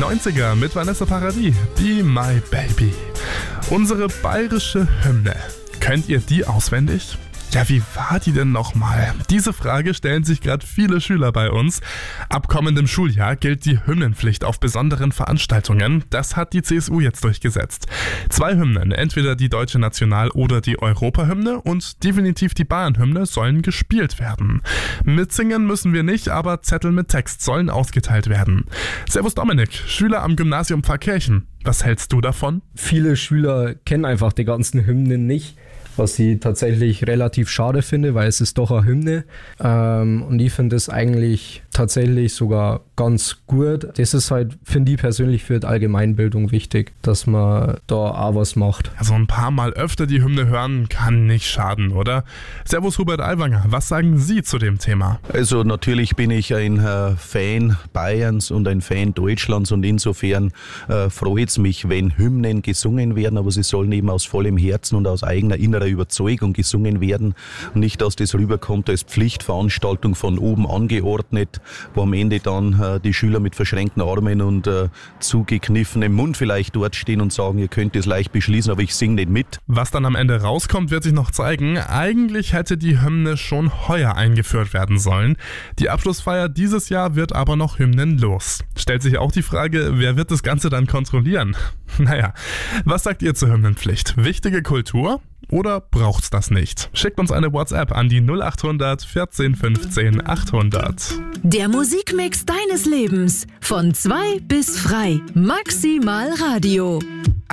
90er mit Vanessa Paradis, Be My Baby. Unsere bayerische Hymne. Könnt ihr die auswendig? Ja, wie war die denn nochmal? Diese Frage stellen sich gerade viele Schüler bei uns. Ab kommendem Schuljahr gilt die Hymnenpflicht auf besonderen Veranstaltungen. Das hat die CSU jetzt durchgesetzt. 2 Hymnen, entweder die deutsche National- oder die Europahymne und definitiv die Bayernhymne sollen gespielt werden. Mitsingen müssen wir nicht, aber Zettel mit Text sollen ausgeteilt werden. Servus Dominik, Schüler am Gymnasium Pfarrkirchen. Was hältst du davon? Viele Schüler kennen einfach die ganzen Hymnen nicht, was ich tatsächlich relativ schade finde, weil es ist doch eine Hymne. Und ich finde es eigentlich tatsächlich sogar ganz gut. Das ist halt, finde ich persönlich, für die Allgemeinbildung wichtig, dass man da auch was macht. Also ein paar Mal öfter die Hymne hören kann nicht schaden, oder? Servus Hubert Aiwanger, was sagen Sie zu dem Thema? Also natürlich bin ich ein Fan Bayerns und ein Fan Deutschlands und insofern freut es mich, wenn Hymnen gesungen werden, aber sie sollen eben aus vollem Herzen und aus eigener innerer Überzeugung gesungen werden. Nicht, dass das rüberkommt als Pflichtveranstaltung von oben angeordnet, wo am Ende dann die Schüler mit verschränkten Armen und zugekniffenem Mund vielleicht dort stehen und sagen, ihr könnt das leicht beschließen, aber ich singe nicht mit. Was dann am Ende rauskommt, wird sich noch zeigen. Eigentlich hätte die Hymne schon heuer eingeführt werden sollen. Die Abschlussfeier dieses Jahr wird aber noch hymnenlos. Stellt sich auch die Frage, wer wird das Ganze dann kontrollieren? Naja, was sagt ihr zur Hymnenpflicht? Wichtige Kultur? Oder braucht's das nicht? Schickt uns eine WhatsApp an die 0800 14 15 800. Der Musikmix deines Lebens. Von 2 bis frei. Maximal Radio.